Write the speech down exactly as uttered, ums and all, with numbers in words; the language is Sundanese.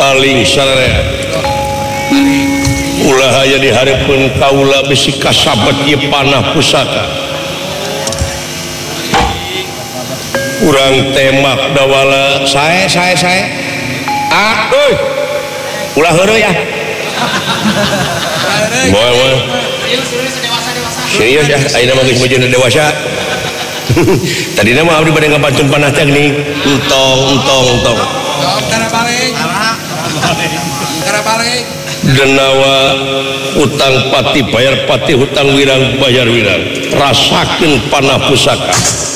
paling sararea ulah aya di hareupeun kaula bisi kasabet ieu panah pusaka urang temak dawala sae sae sae ah euy ulah heureuy ya moal moal serius ya ayeuna mah geus mujudna dewasa tadi nama abdi bade ngapantun panah teh geuning entong entong entong cara balik cara balik denawa utang pati bayar pati hutang wirang bayar wirang rasakeun panah pusaka